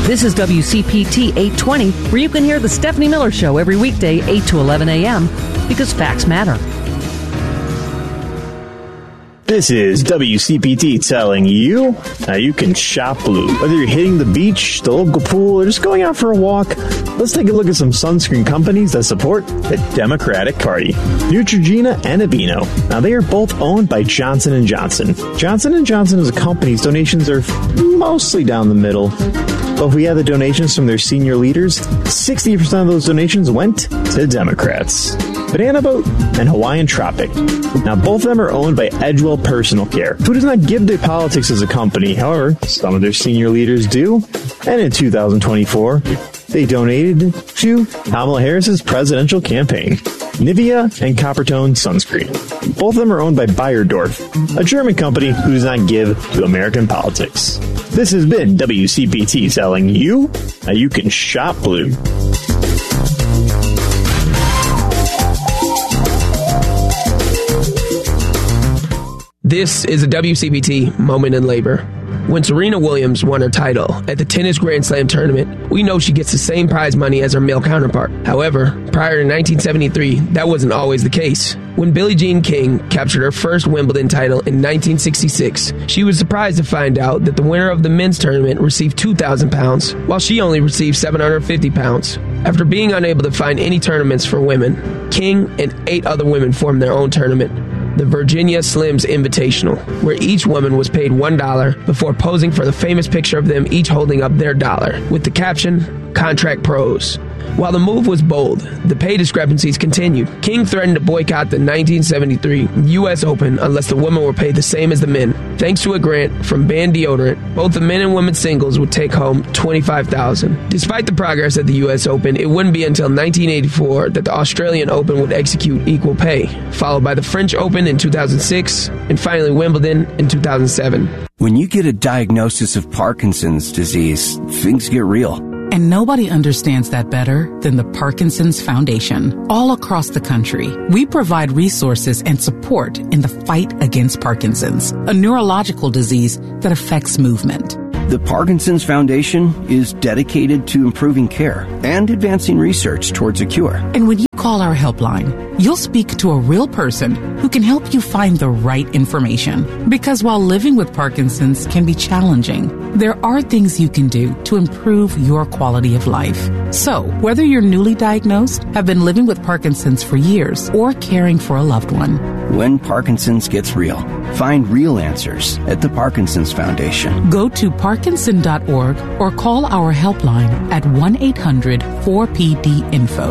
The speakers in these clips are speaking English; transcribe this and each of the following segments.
This is WCPT 820, where you can hear the Stephanie Miller Show every weekday, 8 to 11 a.m., because facts matter. This is WCPT telling you how you can shop blue. Whether you're hitting the beach, the local pool, or just going out for a walk, let's take a look at some sunscreen companies that support the Democratic Party. Neutrogena and Aveeno. Now, they are both owned by Johnson & Johnson. Johnson & Johnson as a company's donations are mostly down the middle. But if we add the donations from their senior leaders, 60% of those donations went to Democrats. Banana Boat and Hawaiian Tropic. Now, both of them are owned by Edgewell Personal Care, who does not give their politics as a company. However, some of their senior leaders do. And in 2024, they donated to Kamala Harris's presidential campaign. Nivea and Coppertone Sunscreen. Both of them are owned by Beiersdorf, a German company who does not give to American politics. This has been WCPT telling you how you can shop blue. This is a WCPT moment in labor. When Serena Williams won her title at the Tennis Grand Slam tournament, we know she gets the same prize money as her male counterpart. However, prior to 1973, that wasn't always the case. When Billie Jean King captured her first Wimbledon title in 1966, she was surprised to find out that the winner of the men's tournament received £2,000, while she only received £750. After being unable to find any tournaments for women, King and 8 other women formed their own tournament, the Virginia Slims Invitational, where each woman was paid $1 before posing for the famous picture of them each holding up their dollar, with the caption, "Contract Pros." While the move was bold, the pay discrepancies continued. King threatened to boycott the 1973 U.S. Open unless the women were paid the same as the men. Thanks to a grant from Band Deodorant, both the men and women singles would take home $25,000. Despite the progress at the U.S. Open, it wouldn't be until 1984 that the Australian Open would execute equal pay, followed by the French Open in 2006, and finally Wimbledon in 2007. When you get a diagnosis of Parkinson's disease, things get real. And nobody understands that better than the Parkinson's Foundation. All across the country, we provide resources and support in the fight against Parkinson's, a neurological disease that affects movement. The Parkinson's Foundation is dedicated to improving care and advancing research towards a cure. And when you call our helpline, you'll speak to a real person who can help you find the right information. Because while living with Parkinson's can be challenging, there are things you can do to improve your quality of life. So, whether you're newly diagnosed, have been living with Parkinson's for years, or caring for a loved one, when Parkinson's gets real, find real answers at the Parkinson's Foundation. Go to parkinson.org or call our helpline at 1-800-4PD-INFO,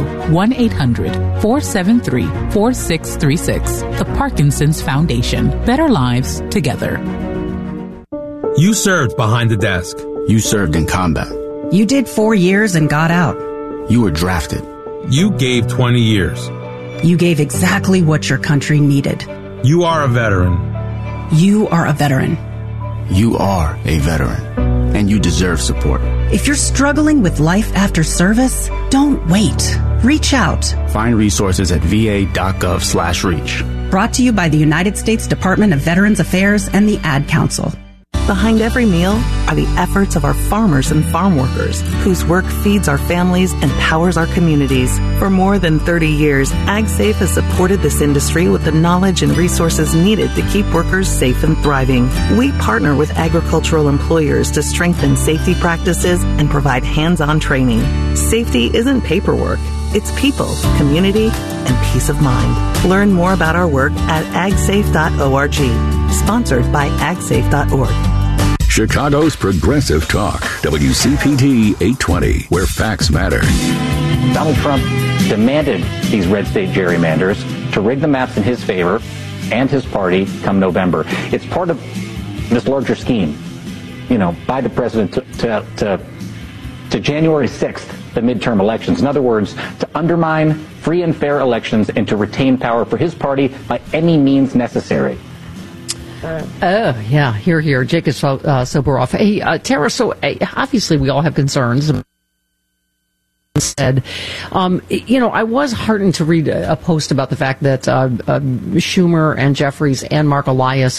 1-800-473-4636. The Parkinson's Foundation. Better lives together. You served behind the desk. You served in combat. You did 4 years and got out. You were drafted. You gave 20 years. You gave exactly what your country needed. You are a veteran. You are a veteran. You are a veteran. And you deserve support. If you're struggling with life after service, don't wait. Reach out. Find resources at va.gov/reach. Brought to you by the United States Department of Veterans Affairs and the Ad Council. Behind every meal are the efforts of our farmers and farm workers, whose work feeds our families and powers our communities. For more than 30 years, AgSafe has supported this industry with the knowledge and resources needed to keep workers safe and thriving. We partner with agricultural employers to strengthen safety practices and provide hands-on training. Safety isn't paperwork. It's people, community, and peace of mind. Learn more about our work at agsafe.org. Sponsored by agsafe.org. Chicago's Progressive Talk, WCPT 820, where facts matter. Donald Trump demanded these red state gerrymanders to rig the maps in his favor and his party come November. It's part of this larger scheme, by the president to January 6th, the midterm elections. In other words, to undermine free and fair elections and to retain power for his party by any means necessary. Yeah, here. Jake is sober off. Hey, Tara, so obviously we all have concerns. Said, I was heartened to read a post about the fact that Schumer and Jeffries and Mark Elias, God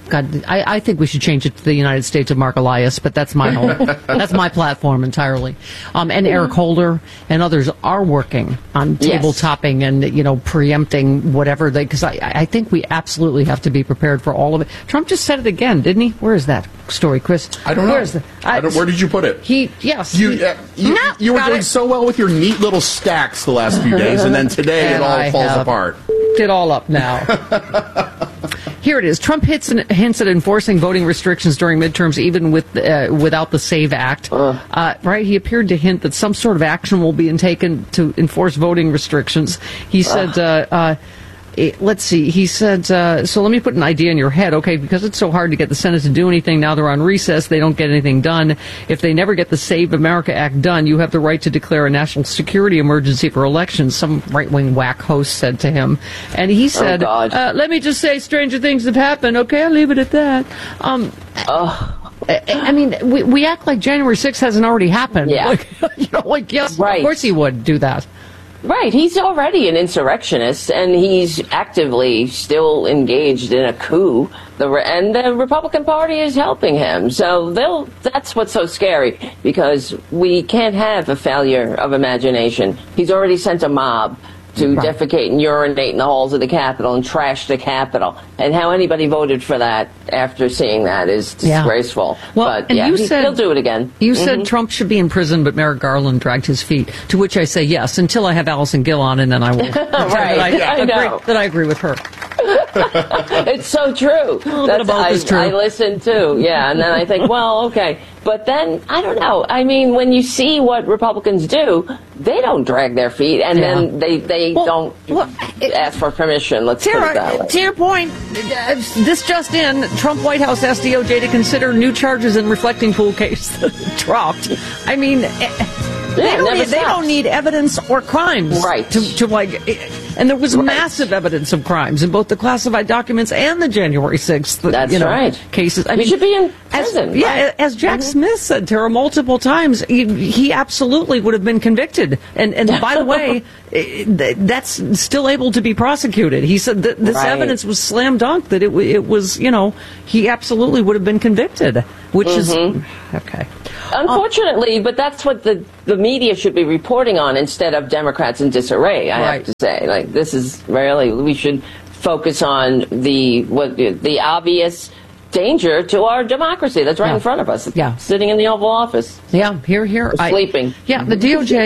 God, I think we should change it to the United States of Mark Elias, but that's my whole, that's my platform entirely. And Eric Holder and others are working on tabletopping and, preempting whatever because I think we absolutely have to be prepared for all of it. Trump just said it again, didn't he? Where is that story, Chris? I don't know. Where did you put it? You were doing so well with your neat little stacks the last few days, and then today it all falls apart. It all up now. Here it is. Trump hints at enforcing voting restrictions during midterms, even without the SAVE Act. Right? He appeared to hint that some sort of action will be taken to enforce voting restrictions. He said, let's see. He said, so let me put an idea in your head. Okay, because it's so hard to get the Senate to do anything, now they're on recess, they don't get anything done. If they never get the Save America Act done, you have the right to declare a national security emergency for elections, some right-wing whack host said to him. And he said, let me just say stranger things have happened. Okay, I'll leave it at that. I mean, we act like January 6th hasn't already happened. Yeah. Yes, of course he would do that. Right. He's already an insurrectionist, and he's actively still engaged in a coup. And the Republican Party is helping him. So that's what's so scary, because we can't have a failure of imagination. He's already sent a mob to defecate and urinate in the halls of the Capitol and trash the Capitol. And how anybody voted for that after seeing that is disgraceful. Well, but he'll do it again. You said Trump should be in prison, but Merrick Garland dragged his feet. To which I say yes, until I have Allison Gill on, and then I will. I agree with her. It's so true. That's true. I listen too. Yeah, and then I think, well, okay. But then, I don't know. I mean, when you see what Republicans do, they don't drag their feet, and then they don't ask for permission. Let's put it that way. To your point, this just in, Trump White House asked DOJ to consider new charges in reflecting pool case dropped. I mean, they don't need evidence or crimes. Right. And there was massive evidence of crimes in both the classified documents and the January 6th cases. I mean, should be in prison. As Jack Smith said to her multiple times, he absolutely would have been convicted. And by the way, that's still able to be prosecuted. He said that this evidence was slam dunk, that it was, he absolutely would have been convicted, which is, okay. Unfortunately, but that's what the media should be reporting on instead of Democrats in disarray, I have to say. This is we should focus on the obvious danger to our democracy that's right in front of us. Sitting in the Oval Office. Here. Sleeping. The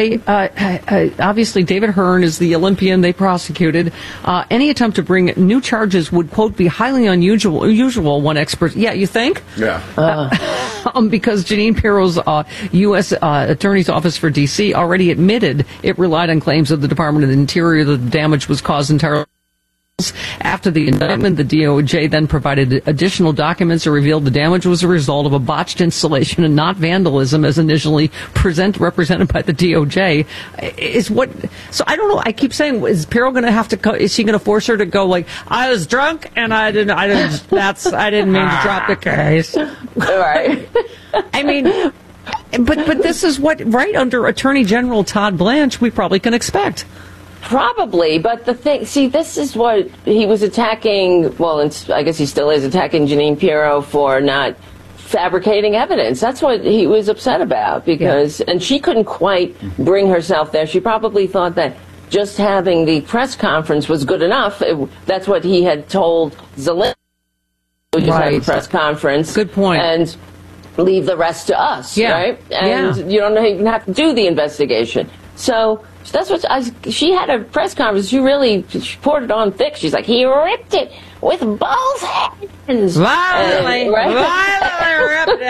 DOJ, obviously David Hearn is the Olympian they prosecuted. Any attempt to bring new charges would, quote, be highly unusual, one expert. Yeah, you think? Yeah. Because Jeanine Pirro's U.S. Attorney's Office for D.C. already admitted it relied on claims of the Department of the Interior that the damage was caused entirely. After the indictment, the DOJ then provided additional documents that revealed the damage was a result of a botched installation and not vandalism as initially represented by the DOJ. So I don't know. I keep saying, is Pirro going to have to, is she going to force her to go I was drunk and I didn't mean to drop the case. Right. I mean, but this is what, under Attorney General Todd Blanche, we probably can expect. Probably, but this is what he was attacking, I guess he still is attacking Jeanine Pirro for not fabricating evidence. That's what he was upset about, and she couldn't quite bring herself there. She probably thought that just having the press conference was good enough. That's what he had told Zelensky. Just have a press conference. Good point. And leave the rest to us, right? And you don't even have to do the investigation. So that's what she had a press conference. She poured it on thick. She's like, he ripped it with both hands. Violently ripped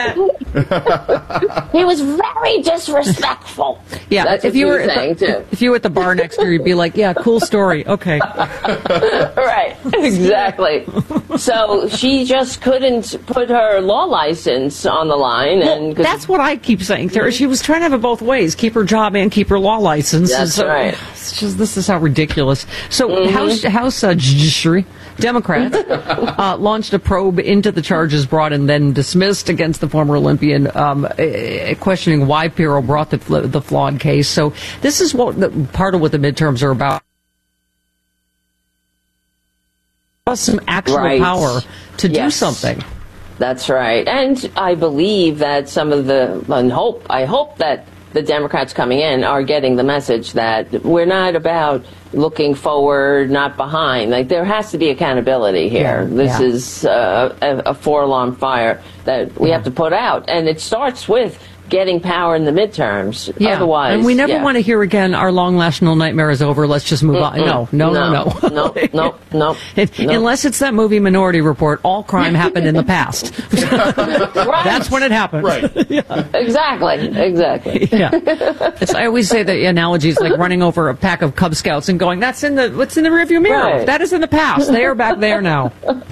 it. He was very disrespectful. Yeah, that's if you were at the bar next to her, you'd be like, yeah, cool story. Okay. Right, exactly. So she just couldn't put her law license on the line. That's what I keep saying to her. She was trying to have it both ways, keep her job and keep her law license. That's right. This is how ridiculous. So House Judiciary Democrats launched a probe into the charges brought and then dismissed against the former Olympian, questioning why Pirro brought the flawed case. So this is part of what the midterms are about. us some actual power to do something. That's right. And I believe that I hope that the Democrats coming in are getting the message that we're not about looking forward, not behind. Like, there has to be accountability here. This is a four-alarm fire that we have to put out. And it starts with getting power in the midterms. Yeah. Otherwise, and we never want to hear again, our long national nightmare is over, let's just move on. No. No. Unless it's that movie Minority Report, all crime happened in the past. Right. That's when it happened. Right. Exactly. Yeah. I always say the analogy is like running over a pack of Cub Scouts and going, what's in the rearview mirror? Right. That is in the past. They are back there now.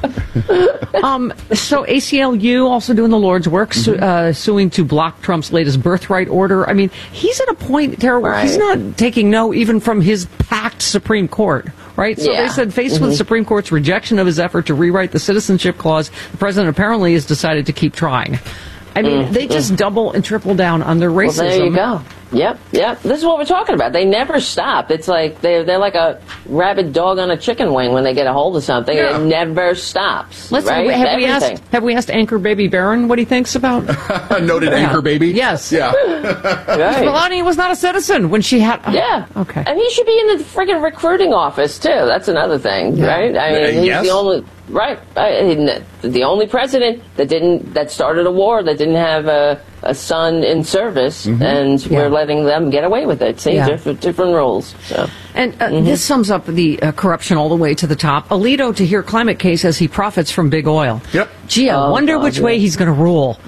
So ACLU also doing the Lord's work, suing to block Trump's latest birthright order. I mean, he's at a point, Tara, where he's not taking no even from his packed Supreme Court, right? So they said, faced with the Supreme Court's rejection of his effort to rewrite the citizenship clause, the president apparently has decided to keep trying. I mean, they just double and triple down on their racism. Well, there you go. Yep. This is what we're talking about. They never stop. It's like they're like a rabid dog on a chicken wing when they get a hold of something. It never stops. Right? Have we asked Anchor Baby Barron what he thinks about noted Anchor Baby? Yes. Yeah. Right. Melania was not a citizen when she had. Okay. And he should be in the friggin' recruiting office too. That's another thing, right? I mean, he's the only. Right. The only president that started a war that didn't have a son in service, and we're letting them get away with it. See, different rules. So. And this sums up the corruption all the way to the top. Alito to hear climate case as he profits from big oil. Yep. Gee, I wonder which way he's going to rule.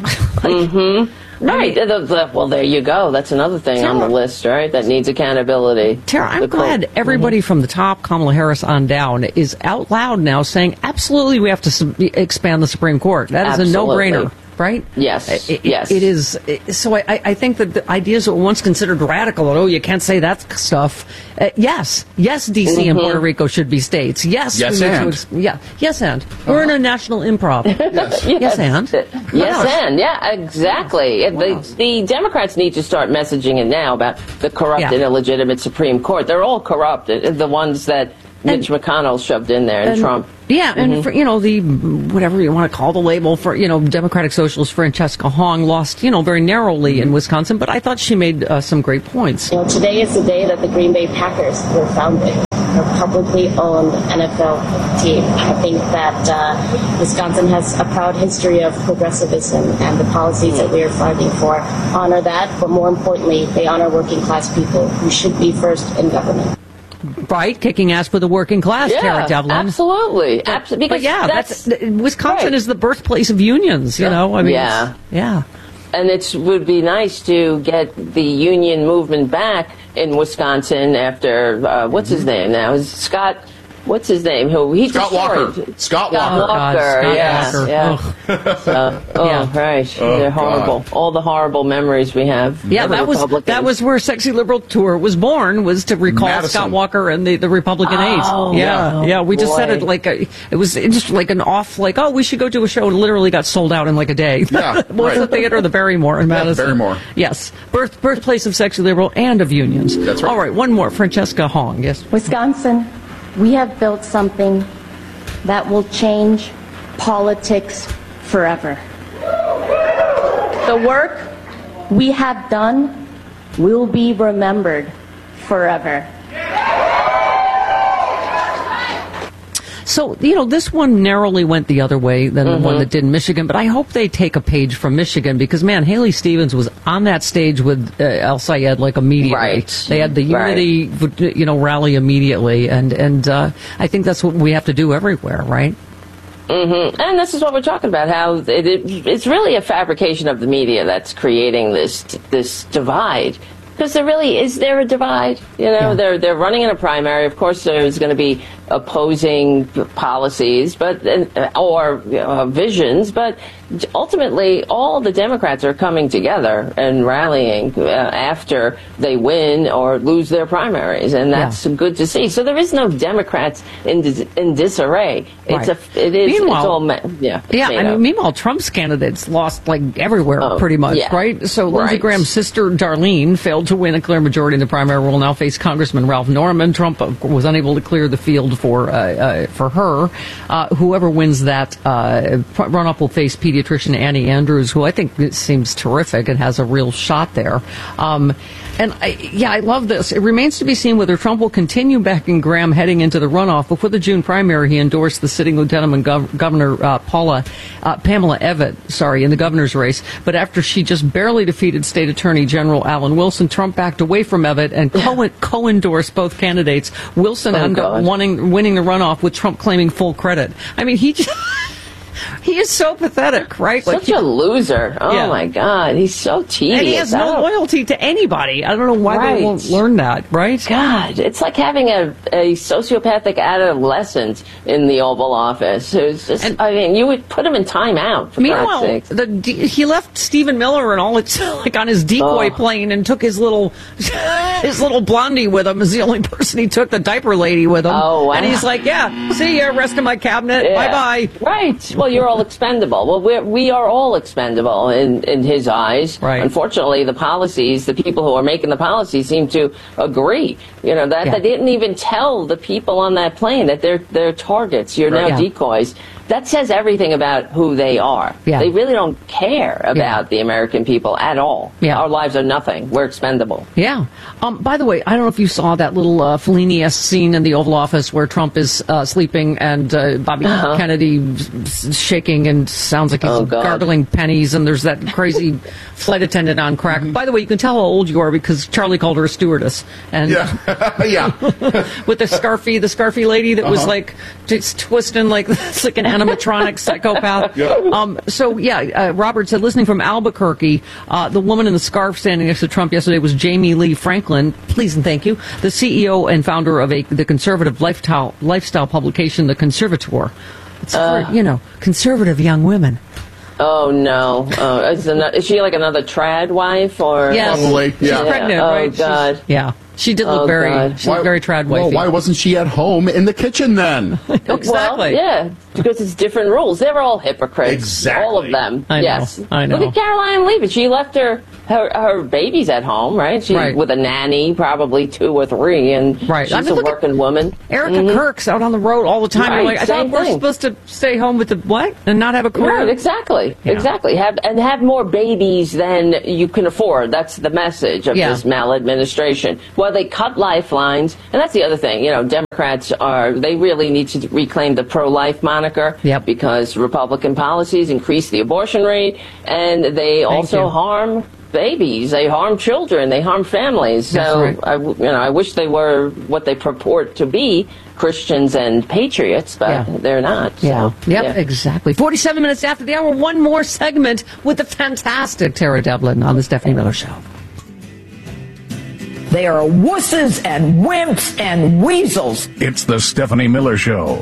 Right. Well, there you go. That's another thing on the list, right? That needs accountability. Tara, I'm glad everybody from the top, Kamala Harris on down, is out loud now saying, absolutely, we have to expand the Supreme Court. That is a no-brainer. Right? Yes. It is. So I think that the ideas that were once considered radical, you can't say that stuff. Yes, D.C. and Puerto Rico should be states. Yes, and. We're in a national improv. Yes, and. Yeah, exactly. The Democrats need to start messaging it now about the corrupt and illegitimate Supreme Court. They're all corrupt. The ones that Mitch McConnell shoved in there and Trump. Yeah, and for, the whatever you want to call the label for, Democratic Socialist Francesca Hong lost, very narrowly in Wisconsin, but I thought she made some great points. Today is the day that the Green Bay Packers were founded, a publicly owned NFL team. I think that Wisconsin has a proud history of progressivism, and the policies that we are fighting for honor that, but more importantly, they honor working class people who should be first in government. Right, kicking ass for the working class, Tara Devlin. Absolutely. But that's Wisconsin is the birthplace of unions, I mean, yeah. And it would be nice to get the union movement back in Wisconsin after, what's his name now? Is Scott... What's his name? Scott Walker. Scott Walker. Right. They're horrible. God. All the horrible memories we have. Yeah, that was where Sexy Liberal Tour was born, was to recall Madison. Scott Walker and the Republican Age. Yeah. We just said it like it was just like an off, like, we should go do a show. It literally got sold out in like a day. Yeah, was the theater, the Barrymore in Madison. Barrymore. Yes, birthplace of Sexy Liberal and of unions. That's right. All right, one more. Francesca Hong. Yes. Wisconsin. We have built something that will change politics forever. The work we have done will be remembered forever. So, this one narrowly went the other way than the one that did in Michigan, but I hope they take a page from Michigan because, man, Haley Stevens was on that stage with El Sayed like immediately. Right. They had the unity, rally immediately, and I think that's what we have to do everywhere, right? And this is what we're talking about, how it's really a fabrication of the media that's creating this divide. Because is there a divide? They're running in a primary. Of course, there's going to be opposing policies, or visions, but ultimately, all the Democrats are coming together and rallying after they win or lose their primaries, and that's good to see. So there is no Democrats in disarray. Right. Meanwhile, Trump's candidates lost like everywhere, pretty much, right? So Lindsey Graham's sister Darlene failed to win a clear majority in the primary, will now face Congressman Ralph Norman. Trump was unable to clear the field thrilled for her. Whoever wins that runoff will face pediatrician Annie Andrews, who I think seems terrific and has a real shot there. I love this. It remains to be seen whether Trump will continue backing Graham heading into the runoff. Before the June primary, he endorsed the sitting Lieutenant Governor Pamela Evette, in the governor's race. But after she just barely defeated State Attorney General Alan Wilson, Trump backed away from Evette and co-endorsed both candidates. Wilson ended up winning the runoff with Trump claiming full credit. I mean, he is so pathetic, right? Such a loser. Oh, my God. He's so tedious. And he has no loyalty to anybody. I don't know why they won't learn that, right? God, it's like having a sociopathic adolescent in the Oval Office. Who's just, you would put him in timeout, for meanwhile, he left Stephen Miller and all on his decoy plane and took his little blondie with him as the only person he took, the diaper lady with him. Oh, wow. And he's like, see you, rest of my cabinet. Bye-bye. Right. Well, you're all expendable. Well, we are all expendable in his eyes. Right. Unfortunately, the people who are making the policies seem to agree. They didn't even tell the people on that plane that they're targets. You're now decoys. That says everything about who they are. Yeah. They really don't care about the American people at all. Yeah. Our lives are nothing. We're expendable. Yeah. By the way, I don't know if you saw that little Fellini-esque scene in the Oval Office where Trump is sleeping and Bobby Kennedy shaking and sounds like he's gargling pennies, and there's that crazy flight attendant on crack. By the way, you can tell how old you are because Charlie called her a stewardess. And with the scarfy lady that was like just twisting like an animatronic psychopath. Robert said, listening from Albuquerque, the woman in the scarf standing next to Trump yesterday was Jamie Lee Franklin, please and thank you, the CEO and founder of the conservative lifestyle publication, The Conservator. It's for, conservative young women. Oh, no. Is she like another trad wife? Or? Yes. Probably, She's pregnant, right? Oh, God. She did look very trad wifey. Well, why wasn't she at home in the kitchen then? Exactly. Well, because it's different rules. They're all hypocrites. Exactly. All of them. I know. Look at Caroline Leavitt. She left her babies at home, right? She's with a nanny, probably 2 or 3, and she's a working woman. Erica Kirk's out on the road all the time. Right, I thought we're supposed to stay home with the what? And not have a career? Right, exactly. Yeah. Exactly. Have more babies than you can afford. That's the message of this maladministration. Well, they cut lifelines, and that's the other thing. Democrats they really need to reclaim the pro-life moniker because Republican policies increase the abortion rate, and they also harm babies, they harm children, they harm families. So I wish they were what they purport to be, Christians and patriots, but they're not. So, exactly. 47 minutes after the hour, one more segment with the fantastic Tara Devlin on the Stephanie Miller Show. They are wusses and wimps and weasels. It's the Stephanie Miller Show.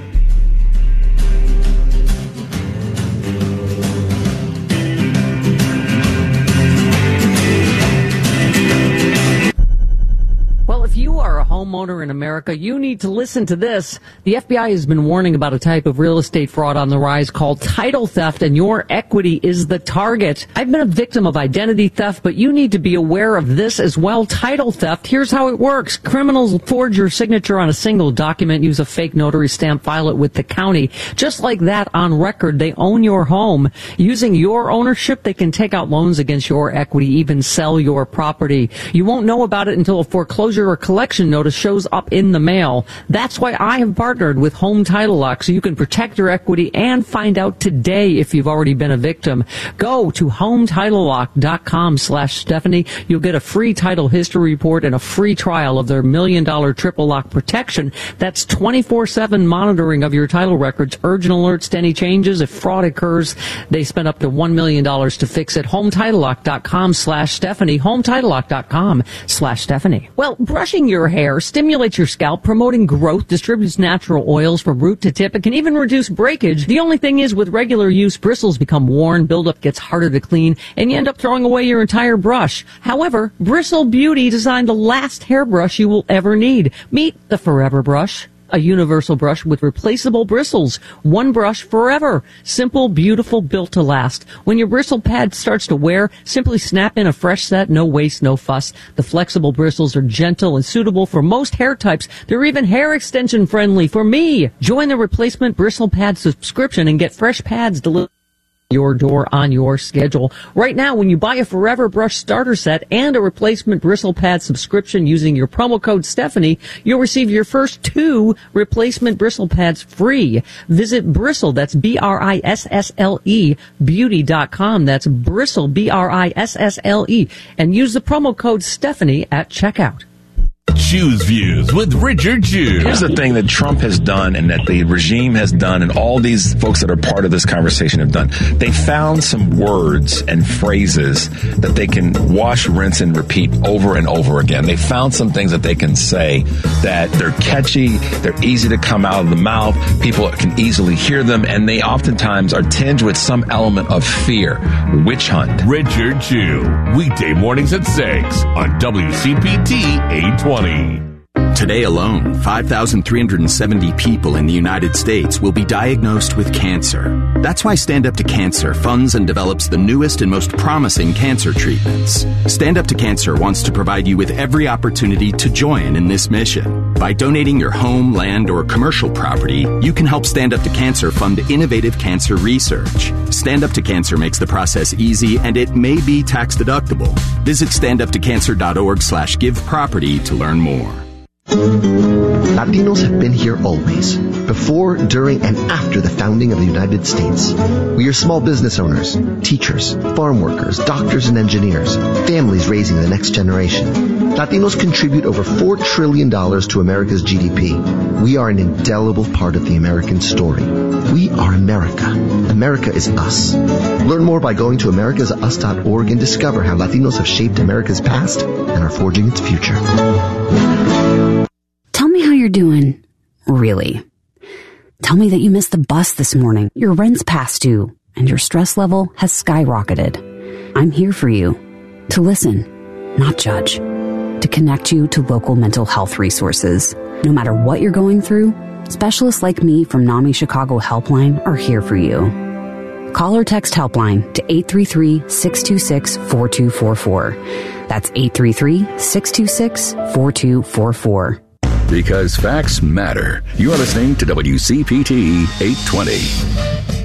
If you are a homeowner in America, you need to listen to this. The FBI has been warning about a type of real estate fraud on the rise called title theft, and your equity is the target. I've been a victim of identity theft, but you need to be aware of this as well. Title theft, here's how it works. Criminals forge your signature on a single document, use a fake notary stamp, file it with the county. Just like that, on record, they own your home. Using your ownership, they can take out loans against your equity, even sell your property. You won't know about it until a foreclosure or collection notice shows up in the mail. That's why I have partnered with Home Title Lock, so you can protect your equity and find out today if you've already been a victim. Go to HomeTitleLock.com/Stephanie. You'll get a free title history report and a free trial of their $1 million triple lock protection. That's 24/7 monitoring of your title records, urgent alerts to any changes. If fraud occurs, they spend up to $1 million to fix it. HomeTitleLock.com/Stephanie. HomeTitleLock.com/Stephanie. Well, brushing your hair stimulates your scalp, promoting growth, distributes natural oils from root to tip. It can even reduce breakage. The only thing is, with regular use, bristles become worn, buildup gets harder to clean, and you end up throwing away your entire brush. However, Bristle Beauty designed the last hairbrush you will ever need. Meet the Forever Brush. a universal brush with replaceable bristles. One brush forever. Simple, beautiful, built to last. When your bristle pad starts to wear, simply snap in a fresh set, no waste, no fuss. The flexible bristles are gentle and suitable for most hair types. They're even hair extension friendly for me. Join the replacement bristle pad subscription and get fresh pads delivered your door on your schedule. Right now, when you buy a Forever Brush starter set and a replacement bristle pad subscription using your promo code Stephanie, you'll receive your first 2 replacement bristle pads free. Visit Bristle, that's BRISSLE, beauty.com. That's Bristle, BRISSLE, and use the promo code Stephanie at checkout. Choose Views with Richard Choose. Here's the thing that Trump has done and that the regime has done and all these folks that are part of this conversation have done. They found some words and phrases that they can wash, rinse, and repeat over and over again. They found some things that they can say that they're catchy, they're easy to come out of the mouth, people can easily hear them, and they oftentimes are tinged with some element of fear. Witch hunt. Richard Chew, weekday mornings at 6 on WCPT 820. Today alone, 5,370 people in the United States will be diagnosed with cancer. That's why Stand Up to Cancer funds and develops the newest and most promising cancer treatments. Stand Up to Cancer wants to provide you with every opportunity to join in this mission. By donating your home, land, or commercial property, you can help Stand Up to Cancer fund innovative cancer research. Stand Up to Cancer makes the process easy, and it may be tax deductible. Visit standuptocancer.org/giveproperty to learn more. Latinos have been here always, before, during, and after the founding of the United States. We are small business owners, teachers, farm workers, doctors and engineers, families raising the next generation. Latinos contribute over $4 trillion to America's GDP. We are an indelible part of the American story. We are America. America is us. Learn more by going to americasus.org and discover how Latinos have shaped America's past and are forging its future. Tell me how you're doing. Really. Tell me that you missed the bus this morning, your rent's past due, and your stress level has skyrocketed. I'm here for you. To listen, not judge. To connect you to local mental health resources. No matter what you're going through, specialists like me from NAMI Chicago Helpline are here for you. Call or text Helpline to 833-626-4244. That's 833-626-4244. Because facts matter. You're listening to WCPT 820.